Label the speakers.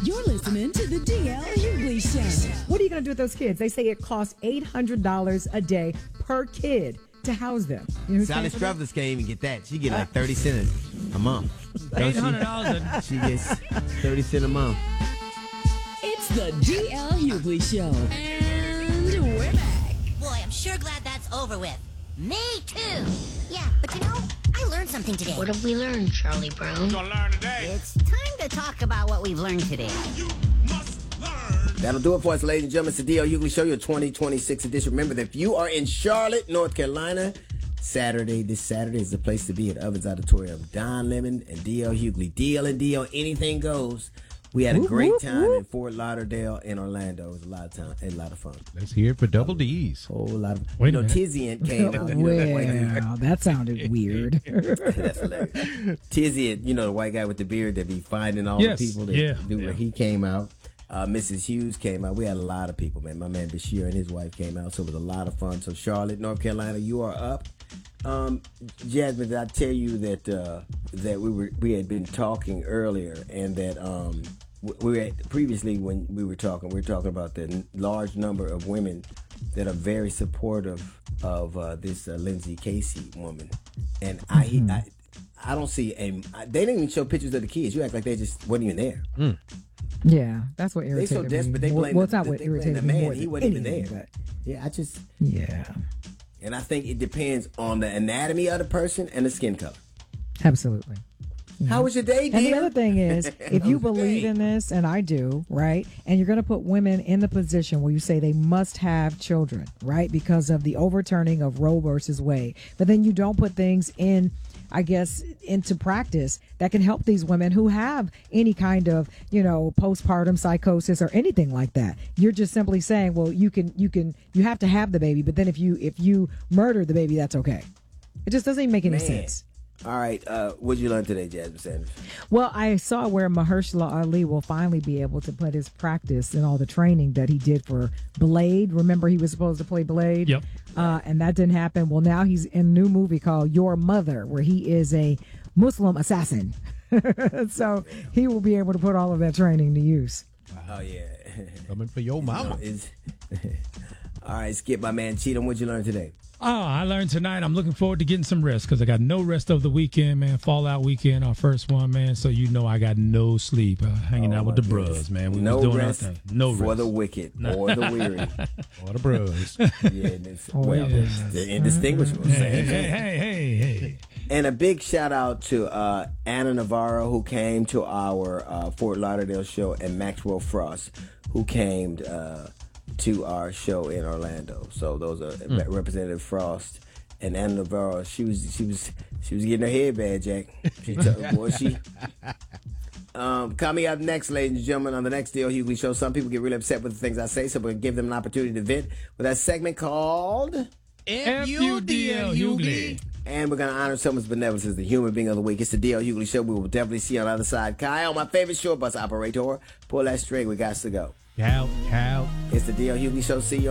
Speaker 1: You're listening to the DL Hughley Show.
Speaker 2: What are you going to do with those kids? They say it costs $800 a day per kid to house them. You know who's
Speaker 3: Sally
Speaker 2: paying for that?
Speaker 3: Struthers can't even get that. She get like 30 cents a month.
Speaker 4: $800.
Speaker 3: She gets 30 cents a month.
Speaker 1: It's the DL Hughley Show. And we're back.
Speaker 5: Boy, I'm sure glad that's over with. Me too. Yeah, but you know, I learned something today.
Speaker 6: What have we learned, Charlie Brown?
Speaker 7: Gonna learn today.
Speaker 5: It's time to talk about what we've learned today.
Speaker 7: You must learn.
Speaker 3: That'll do it for us, ladies and gentlemen. It's the D.L. Hughley Show, your 2026 edition. Remember that if you are in Charlotte, North Carolina, this Saturday is the place to be at Ovens Auditorium. Don Lemon and D.L. Hughley. D.L. and D.L. Anything goes. We had a great time in Fort Lauderdale and Orlando. It was a lot of fun.
Speaker 4: Let's hear it for Double D's.
Speaker 3: Whole lot of
Speaker 4: Wait a minute.
Speaker 3: Tizian came out.
Speaker 2: Well, that sounded weird.
Speaker 3: That's hilarious. Tizian, the white guy with the beard that be finding all
Speaker 4: Yes.
Speaker 3: the people that do where he came out. Mrs. Hughes came out. We had a lot of people, man. My man Bashir and his wife came out, so it was a lot of fun. So Charlotte, North Carolina, you are up. Jasmine, did I tell you that we had been talking earlier, and that previously when we were talking about the large number of women that are very supportive of this Lindsay Casey woman, and I don't see they didn't even show pictures of the kids. You act like they just wasn't even there.
Speaker 2: Yeah, that's what
Speaker 3: They
Speaker 2: irritated
Speaker 3: so desperate.
Speaker 2: me.
Speaker 3: They blame
Speaker 2: Well, it's not what irritated
Speaker 3: the
Speaker 2: me
Speaker 3: man.
Speaker 2: more
Speaker 3: He
Speaker 2: than
Speaker 3: wasn't even
Speaker 2: anything,
Speaker 3: there.
Speaker 2: but
Speaker 3: Yeah,
Speaker 2: yeah,
Speaker 3: and I think it depends on the anatomy of the person and the skin color.
Speaker 2: absolutely.
Speaker 3: How was your day, dear?
Speaker 2: And the other thing is, if you believe in this, and I do, right, and you're going to put women in the position where you say they must have children, right, because of the overturning of Roe versus Wade, but then you don't put things in, I guess, into practice that can help these women who have any kind of, postpartum psychosis or anything like that. You're just simply saying, well, you have to have the baby, but then if you murder the baby, that's okay. It just doesn't even make any sense.
Speaker 3: All right, what did you learn today, Jasmine Sanders?
Speaker 2: Well, I saw where Mahershala Ali will finally be able to put his practice and all the training that he did for Blade. Remember, he was supposed to play Blade?
Speaker 4: Yep.
Speaker 2: And that didn't happen. Well, now he's in a new movie called Your Mother, where he is a Muslim assassin. So he will be able to put all of that training to use.
Speaker 3: Oh, yeah.
Speaker 4: Coming for your mama.
Speaker 3: All right, Skip, my man Cheatham, what'd you learn today?
Speaker 4: Oh, I learned tonight. I'm looking forward to getting some rest because I got no rest of the weekend, man. Fallout weekend, our first one, man. So I got no sleep, hanging out with the bros, man. We was doing our thing. No rest
Speaker 3: for the wicked or the weary
Speaker 4: or the bros.
Speaker 3: The indistinguishable.
Speaker 4: Hey.
Speaker 3: And a big shout out to Anna Navarro, who came to our Fort Lauderdale show, and Maxwell Frost, who came to our show in Orlando. So those are Representative Frost and Anna Navarro. She was getting her head bad, Jack. Coming up next, ladies and gentlemen, on the next D.L. Hughley Show, some people get really upset with the things I say, so we're going to give them an opportunity to vent with that segment called
Speaker 4: FUDL Hughley.
Speaker 3: And we're going to honor someone's benevolence as the human being of the week. It's the D.L. Hughley Show. We will definitely see you on the other side. Kyle, my favorite short bus operator, pull that string. We got to go.
Speaker 4: Cow.
Speaker 3: It's the D.L. Hughley Show. See you